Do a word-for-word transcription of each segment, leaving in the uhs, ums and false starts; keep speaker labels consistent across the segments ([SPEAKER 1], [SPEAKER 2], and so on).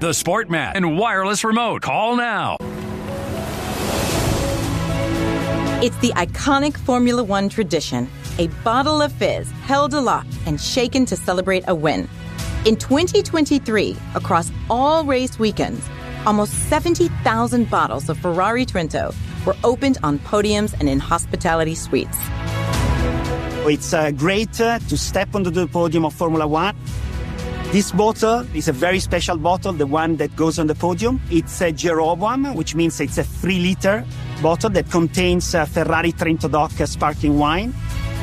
[SPEAKER 1] the Sportmat, and wireless remote. Call now.
[SPEAKER 2] It's the iconic Formula One tradition, a bottle of fizz held aloft and shaken to celebrate a win. In twenty twenty-three, across all race weekends, almost seventy thousand bottles of Ferrari Trento were opened on podiums and in hospitality suites.
[SPEAKER 3] It's uh, great uh, to step onto the podium of Formula One. This bottle is a very special bottle, the one that goes on the podium. It's a Jeroboam, which means it's a three-liter bottle that contains uh, Ferrari Trento Doc sparkling wine.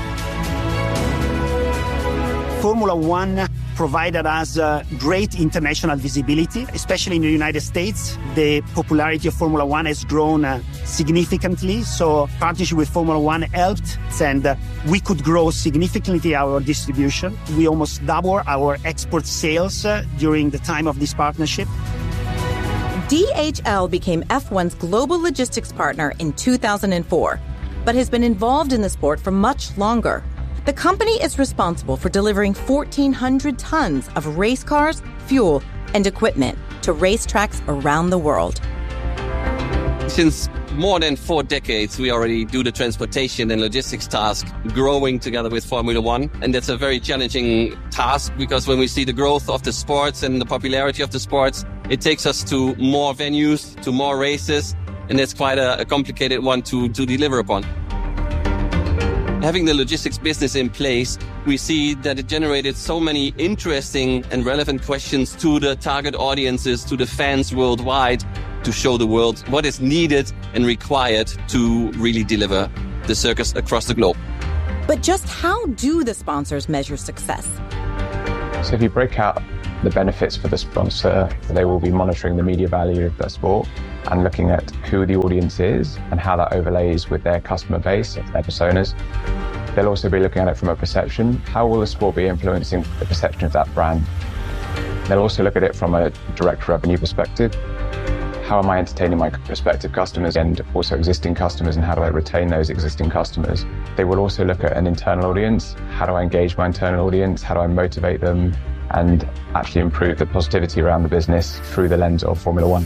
[SPEAKER 3] Formula One provided us uh, great international visibility, especially in the United States. The popularity of Formula One has grown uh, significantly, so partnership with Formula One helped, and uh, we could grow significantly our distribution. We almost doubled our export sales uh, during the time of this partnership.
[SPEAKER 2] D H L became F one's global logistics partner in two thousand four, but has been involved in the sport for much longer. The company is responsible for delivering fourteen hundred tons of race cars, fuel, and equipment to racetracks around the world.
[SPEAKER 4] Since more than four decades, we already do the transportation and logistics task, growing together with Formula One. And that's a very challenging task because when we see the growth of the sports and the popularity of the sports, it takes us to more venues, to more races. And that's quite a, a complicated one to, to deliver upon. Having the logistics business in place, we see that it generated so many interesting and relevant questions to the target audiences, to the fans worldwide, to show the world what is needed and required to really deliver the circus across the globe.
[SPEAKER 2] But just how do the sponsors measure success?
[SPEAKER 5] So if you break out the benefits for the sponsor, they will be monitoring the media value of their sport and looking at who the audience is and how that overlays with their customer base, their personas. They'll also be looking at it from a perception. How will the sport be influencing the perception of that brand? They'll also look at it from a direct revenue perspective. How am I entertaining my prospective customers and also existing customers, and how do I retain those existing customers? They will also look at an internal audience. How do I engage my internal audience? How do I motivate them and actually improve the positivity around the business through the lens of Formula One?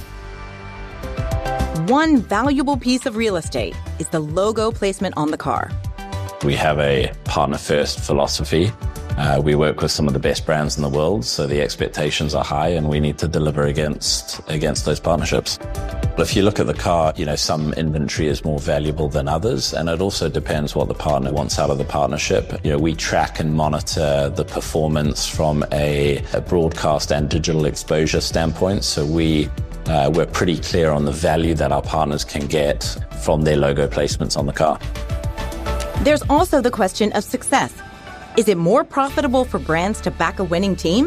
[SPEAKER 2] One valuable piece of real estate is the logo placement on the car.
[SPEAKER 6] We have a partner-first philosophy. Uh, we work with some of the best brands in the world, so the expectations are high and we need to deliver against against those partnerships. If you look at the car, you know, some inventory is more valuable than others, and it also depends what the partner wants out of the partnership. You know, we track and monitor the performance from a, a broadcast and digital exposure standpoint, so we uh, we're pretty clear on the value that our partners can get from their logo placements on the car.
[SPEAKER 2] There's also the question of success. Is it more profitable for brands to back a winning team?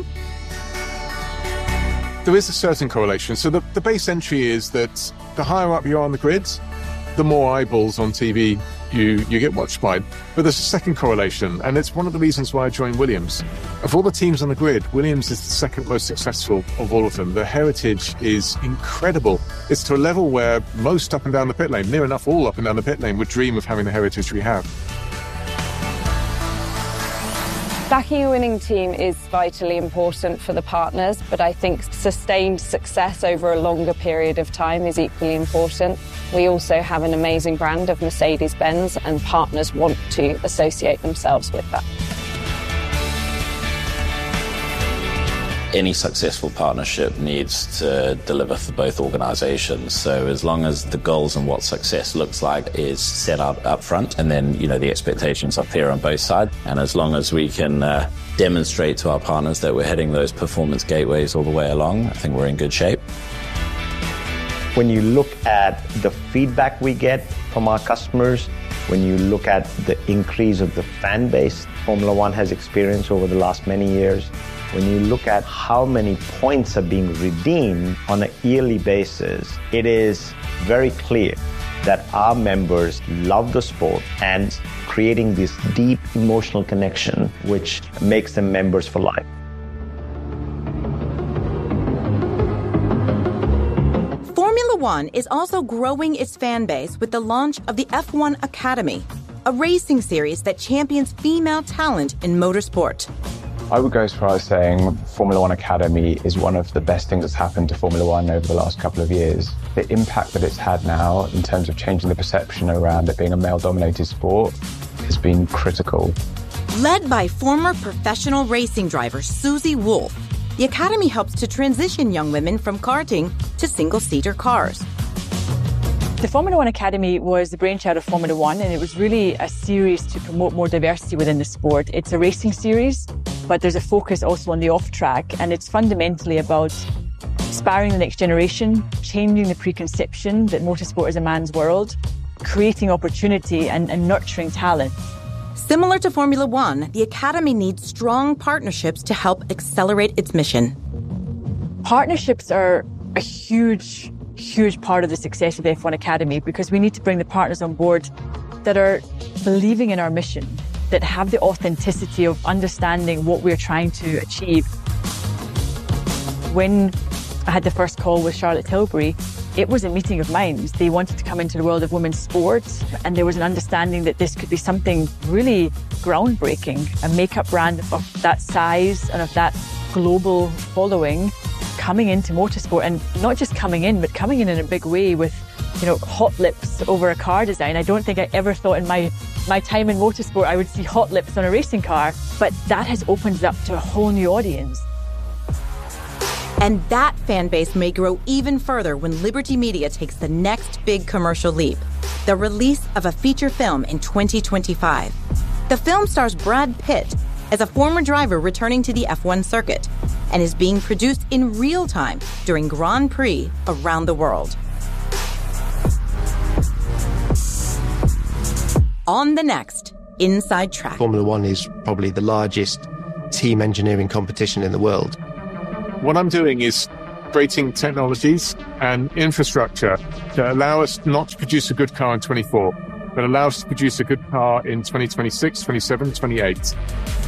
[SPEAKER 7] There is a certain correlation. So the, the base entry is that the higher up you are on the grids, the more eyeballs on T V you, you get watched by. But there's a second correlation, and it's one of the reasons why I joined Williams. Of all the teams on the grid, Williams is the second most successful of all of them. The heritage is incredible. It's to a level where most up and down the pit lane, near enough all up and down the pit lane, would dream of having the heritage we have.
[SPEAKER 8] Backing a winning team is vitally important for the partners, but I think sustained success over a longer period of time is equally important. We also have an amazing brand of Mercedes-Benz, and partners want to associate themselves with that.
[SPEAKER 6] Any successful partnership needs to deliver for both organizations. So as long as the goals and what success looks like is set out up front, and then, you know, the expectations are clear on both sides. And as long as we can uh, demonstrate to our partners that we're hitting those performance gateways all the way along, I think we're in good shape.
[SPEAKER 9] When you look at the feedback we get from our customers, when you look at the increase of the fan base Formula One has experienced over the last many years, when you look at how many points are being redeemed on a yearly basis, it is very clear that our members love the sport and creating this deep emotional connection which makes them members for life.
[SPEAKER 2] Formula One is also growing its fan base with the launch of the F one Academy, a racing series that champions female talent in motorsport.
[SPEAKER 5] I would go as far as saying Formula One Academy is one of the best things that's happened to Formula One over the last couple of years. The impact that it's had now in terms of changing the perception around it being a male-dominated sport has been critical.
[SPEAKER 2] Led by former professional racing driver Susie Wolff, the Academy helps to transition young women from karting to single-seater cars.
[SPEAKER 10] The Formula One Academy was the brainchild of Formula One, and it was really a series to promote more diversity within the sport. It's a racing series, but there's a focus also on the off-track, and it's fundamentally about inspiring the next generation, changing the preconception that motorsport is a man's world, creating opportunity and, and nurturing talent.
[SPEAKER 2] Similar to Formula One, the Academy needs strong partnerships to help accelerate its mission.
[SPEAKER 10] Partnerships are a huge, huge part of the success of the F one Academy, because we need to bring the partners on board that are believing in our mission, that have the authenticity of understanding what we're trying to achieve. When I had the first call with Charlotte Tilbury, it was a meeting of minds. They wanted to come into the world of women's sports, and there was an understanding that this could be something really groundbreaking. A makeup brand of that size and of that global following coming into motorsport, and not just coming in, but coming in in a big way with, you know, hot lips over a car design. I don't think I ever thought in my, my time in motorsport I would see hot lips on a racing car, but that has opened it up to a whole new audience.
[SPEAKER 2] And that fan base may grow even further when Liberty Media takes the next big commercial leap, the release of a feature film in twenty twenty-five. The film stars Brad Pitt as a former driver returning to the F one circuit and is being produced in real time during Grand Prix around the world. On the next Inside Track.
[SPEAKER 11] Formula One is probably the largest team engineering competition in the world.
[SPEAKER 7] What I'm doing is creating technologies and infrastructure that allow us not to produce a good car in twenty-four, but allow us to produce a good car in twenty twenty-six, twenty-seven, twenty-eight.